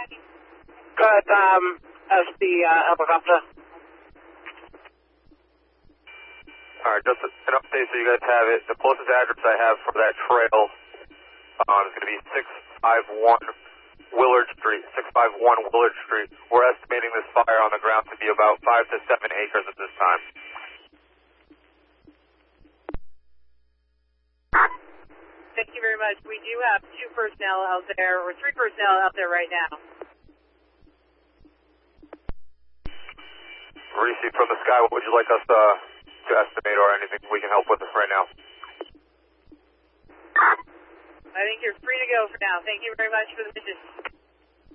Good, as the helicopter. Alright, just an update so you guys have it. The closest address I have for that trail is going to be 651 Willard Street. 651 Willard Street. We're estimating this fire on the ground to be about 5 to 7 acres at this time. Thank you very much. We do have 2 personnel out there, or 3 personnel out there right now. Reese, from the sky, what would you like us to estimate or anything we can help with right now? I think you're free to go for now. Thank you very much for the mission.